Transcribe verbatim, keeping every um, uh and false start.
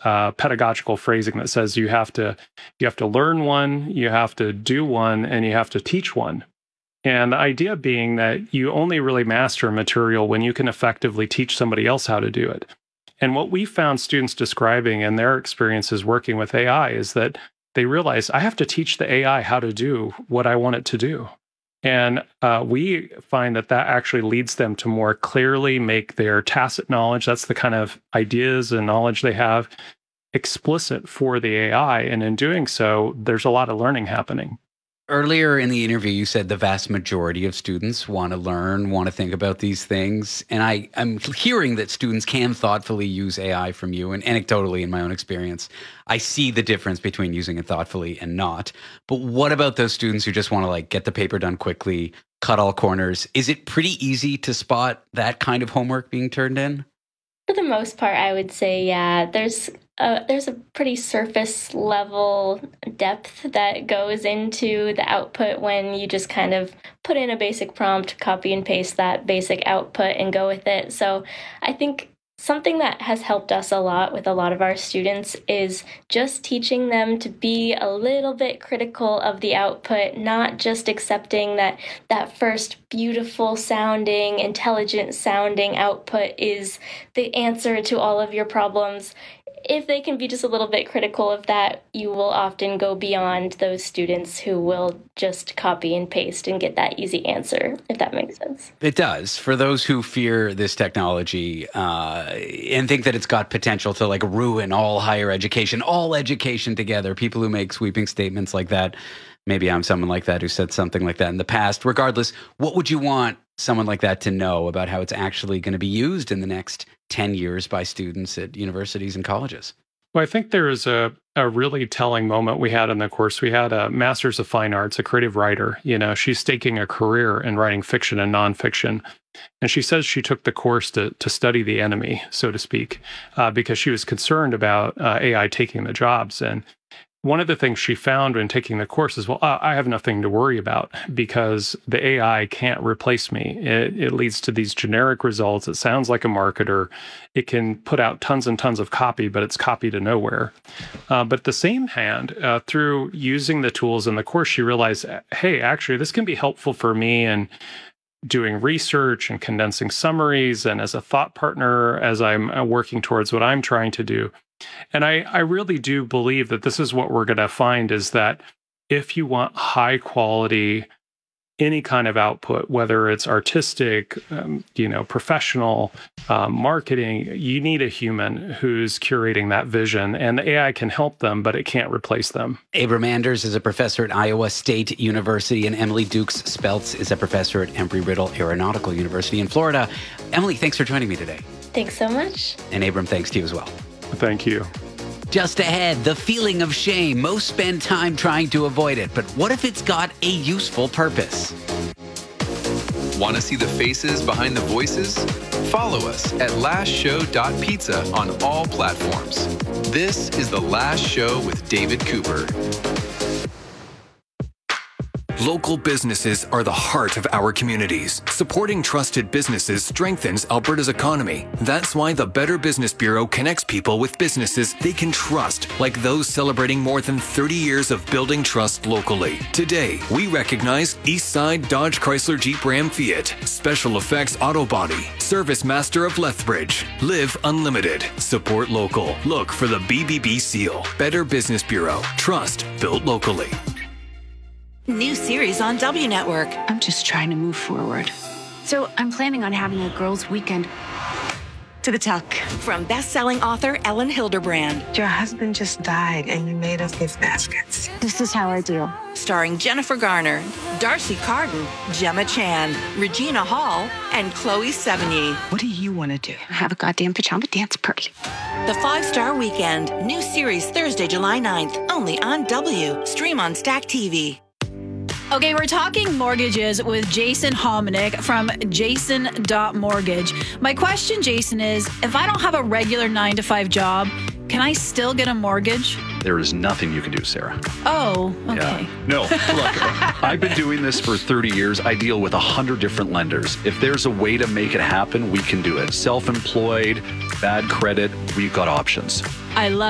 uh, pedagogical phrasing that says you have to you have to learn one, you have to do one, and you have to teach one. And the idea being that you only really master a material when you can effectively teach somebody else how to do it. And what we found students describing in their experiences working with A I is that they realize I have to teach the A I how to do what I want it to do. And uh, we find that that actually leads them to more clearly make their tacit knowledge, that's the kind of ideas and knowledge they have, explicit for the A I. And in doing so, there's a lot of learning happening. Earlier in the interview, you said the vast majority of students want to learn, want to think about these things. And I, I'm hearing that students can thoughtfully use A I from you. And anecdotally, in my own experience, I see the difference between using it thoughtfully and not. But what about those students who just want to like get the paper done quickly, cut all corners? Is it pretty easy to spot that kind of homework being turned in? For the most part, I would say, yeah, there's a, there's a pretty surface level depth that goes into the output when you just kind of put in a basic prompt, copy and paste that basic output and go with it. So I think something that has helped us a lot with a lot of our students is just teaching them to be a little bit critical of the output, not just accepting that that first beautiful sounding, intelligent sounding output is the answer to all of your problems. If they can be just a little bit critical of that, you will often go beyond those students who will just copy and paste and get that easy answer, if that makes sense. It does. For those who fear this technology uh, and think that it's got potential to like ruin all higher education, all education together, people who make sweeping statements like that, maybe I'm someone like that who said something like that in the past. Regardless, what would you want someone like that to know about how it's actually going to be used in the next ten years by students at universities and colleges? Well, I think there is a, a really telling moment we had in the course. We had a Master's of Fine Arts, a creative writer. You know, she's staking a career in writing fiction and nonfiction. And she says she took the course to, to study the enemy, so to speak, uh, because she was concerned about uh, A I taking the jobs. And one of the things she found when taking the course is, well, uh, I have nothing to worry about because the A I can't replace me. It, it leads to these generic results. It sounds like a marketer. It can put out tons and tons of copy, but it's copy to nowhere. Uh, but at the same hand, uh, through using the tools in the course, she realized, hey, actually, this can be helpful for me in doing research and condensing summaries and as a thought partner as I'm uh, working towards what I'm trying to do. And I, I really do believe that this is what we're going to find is that if you want high quality, any kind of output, whether it's artistic, um, you know, professional, um, marketing, you need a human who's curating that vision. And the A I can help them, but it can't replace them. Abram Anders is a professor at Iowa State University, and Emily Dukes Speltz is a professor at Embry-Riddle Aeronautical University in Florida. Emily, thanks for joining me today. Thanks so much. And Abram, thanks to you as well. Thank you. Just ahead, the feeling of shame. Most spend time trying to avoid it, but what if it's got a useful purpose? Want to see the faces behind the voices? Follow us at last show dot pizza on all platforms. This is The Last Show with David Cooper. Local businesses are the heart of our communities. Supporting trusted businesses strengthens Alberta's economy. That's why the Better Business Bureau connects people with businesses they can trust, like those celebrating more than thirty years of building trust locally. Today, we recognize Eastside Dodge Chrysler Jeep Ram Fiat, Special Effects Auto Body, Service Master of Lethbridge, Live Unlimited, Support Local. Look for the B B B seal. Better Business Bureau. Trust built locally. New series on W Network. I'm just trying to move forward. So I'm planning on having a girls' weekend. To the tuck. From best-selling author Ellen Hilderbrand. Your husband just died and you made us gift baskets. This is how I deal. Starring Jennifer Garner, Darcy Carden, Gemma Chan, Regina Hall, and Chloe Sevigny. What do you want to do? Have a goddamn pajama dance party. The Five-Star Weekend. New series Thursday, July ninth. Only on W. Stream on Stack T V. Okay, we're talking mortgages with Jason Hominick from jason dot mortgage. My question, Jason, is if I don't have a regular nine to five job, can I still get a mortgage? There is nothing you can do, Sarah. Oh, okay. Yeah. No, look, I've been doing this for thirty years. I deal with one hundred different lenders. If there's a way to make it happen, we can do it. Self-employed, bad credit, we've got options. I love